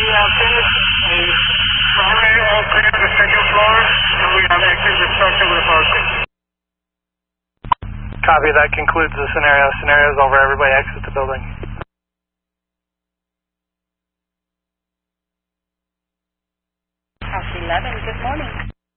have finished the primary all clear to the second floor, and we have active destruction with the power station. Copy, that concludes the scenario. Scenario's over, everybody exit the building. House 11, good morning.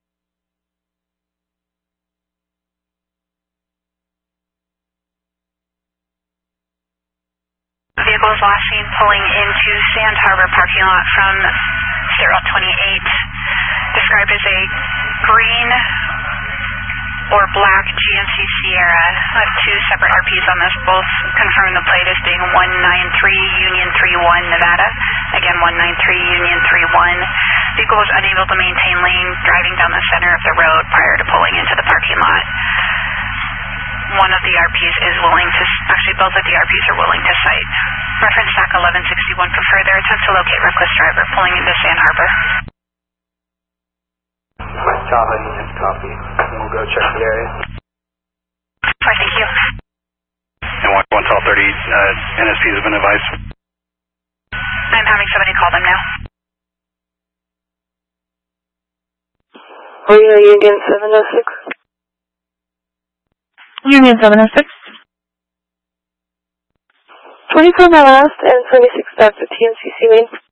Vehicles last seen pulling into Sand Harbor parking lot from 028, described as a green or black GMC Sierra. I have two separate RPs on this, both confirm the plate as being 193 Union 31 Nevada. Again, 193 Union 31. Vehicle was unable to maintain lane driving down the center of the road prior to pulling into the parking lot. One of the RPs is willing to, actually both of the RPs are willing to cite. Reference SAC 1161 for further attempt to locate reckless driver pulling into Sand Harbor. Copy, copy. We'll go check the area. Sorry, thank you. And 11230, NSPs have been advised. I'm having somebody call them now. Union 706. Union 706. 24 mile west and 26 after TNCC lane.